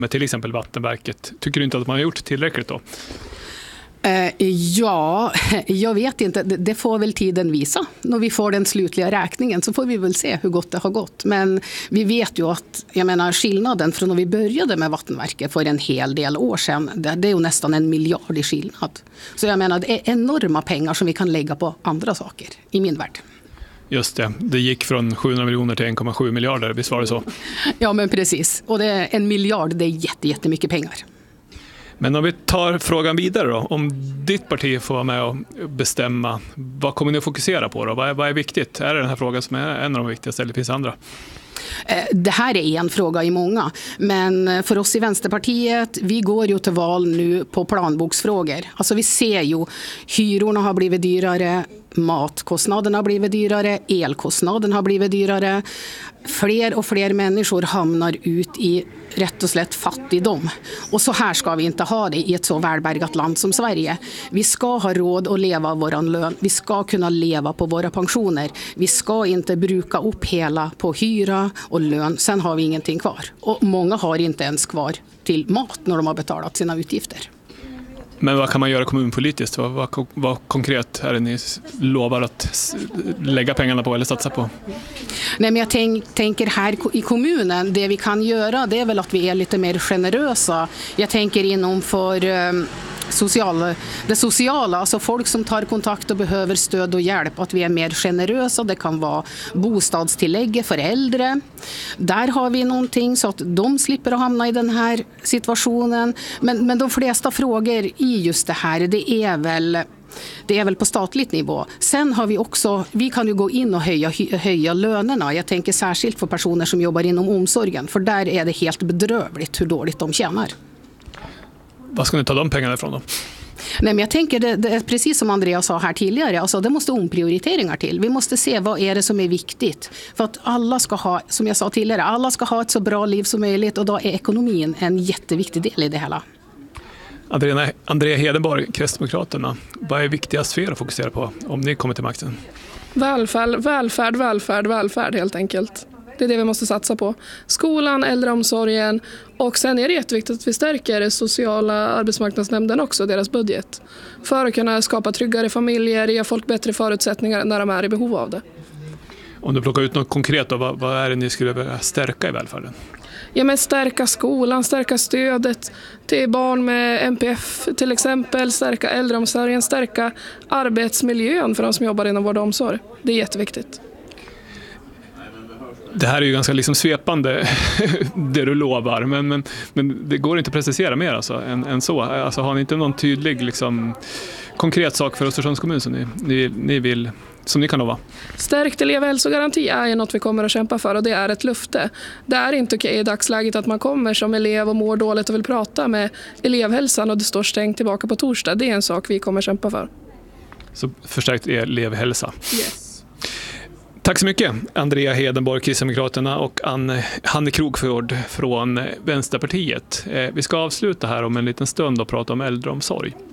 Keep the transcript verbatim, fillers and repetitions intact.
med till exempel Vattenverket. Tycker du inte att man har gjort tillräckligt då? Eh, ja, jag vet inte. Det, det får väl tiden visa. När vi får den slutliga räkningen så får vi väl se hur gott det har gått. Men vi vet ju att, jag menar, skillnaden från när vi började med Vattenverket för en hel del år sedan, det, det är ju nästan en miljard i skillnad. Så jag menar, det är enorma pengar som vi kan lägga på andra saker i min värld. Just det, det gick från sjuhundra miljoner till en komma sju miljarder, visst var det så? Ja, men precis. Och det är en miljard, det är jätte, jättemycket pengar. Men om vi tar frågan vidare då, om ditt parti får vara med och bestämma, vad kommer ni att fokusera på då? Vad är, vad är viktigt? Är det den här frågan som är en av de viktigaste eller finns det andra? Det här är en fråga i många, men för oss i Vänsterpartiet, vi går ju till val nu på planboksfrågor. Alltså vi ser ju, hyrorna har blivit dyrare, matkostnaderna har blivit dyrare, elkostnaden har blivit dyrare. Fler och fler människor hamnar ut i rätt och slett fattigdom. Och så här ska vi inte ha det i ett så välbärgat land som Sverige. Vi ska ha råd att leva av våran lön. Vi ska kunna leva på våra pensioner. Vi ska inte bruka upp hela på hyra och lön. Sen har vi ingenting kvar. Och många har inte ens kvar till mat när de har betalat sina utgifter. Men vad kan man göra kommunpolitiskt? Vad, vad, vad konkret är det ni lovar att lägga pengarna på eller satsa på? Nej, men jag tänk, tänker här i kommunen, det vi kan göra det är väl att vi är lite mer generösa. Jag tänker inom för um, social, det sociala, alltså folk som tar kontakt och behöver stöd och hjälp, att vi är mer generösa. Det kan vara bostadstillägg för äldre. Där har vi någonting så att de slipper att hamna i den här situationen. Men, men de flesta frågor i just det här, det är väl... Det är väl på statligt nivå. Sen har vi också, vi kan ju gå in och höja, höja lönerna. Jag tänker särskilt för personer som jobbar inom omsorgen. För där är det helt bedrövligt hur dåligt de tjänar. Vad ska ni ta de pengarna ifrån då? Nej, men jag tänker det, det är precis som Andrea sa här tidigare. Alltså, det måste omprioriteringar till. Vi måste se vad är det som är viktigt. För att alla ska ha, som jag sa tidigare, alla ska ha ett så bra liv som möjligt. Och då är ekonomin en jätteviktig del i det hela. Andrea, Andrea Hedenborg, Kristdemokraterna. Vad är viktigast för er att fokusera på om ni kommer till makten? Välfärd, välfärd, välfärd, välfärd helt enkelt. Det är det vi måste satsa på. Skolan, äldreomsorgen och sen är det jätteviktigt att vi stärker sociala arbetsmarknadsnämnden också, deras budget. För att kunna skapa tryggare familjer, ge folk bättre förutsättningar när de är i behov av det. Om du plockar ut något konkret då, vad, vad är det ni skulle vilja stärka i välfärden? Ja, men stärka skolan, stärka stödet till barn med N P F till exempel, stärka äldreomsorgen, stärka arbetsmiljön för de som jobbar inom vård och omsorg. Det är jätteviktigt. Det här är ju ganska liksom svepande det du lovar, men, men, men det går inte att precisera mer alltså, än, än så. Alltså, har ni inte någon tydlig liksom, konkret sak för Östersunds kommun som ni, ni, ni vill, som ni kan lova? Stärkt elevhälsogaranti är ju något vi kommer att kämpa för och det är ett löfte. Det är inte okej i dagsläget att man kommer som elev och mår dåligt och vill prata med elevhälsan och det står stängt tillbaka på torsdag. Det är en sak vi kommer att kämpa för. Så förstärkt elevhälsa. Yes. Tack så mycket, Andrea Hedenborg, Kristdemokraterna och Anne, Hanne Krogfjord från Vänsterpartiet. Vi ska avsluta här om en liten stund och prata om äldreomsorg.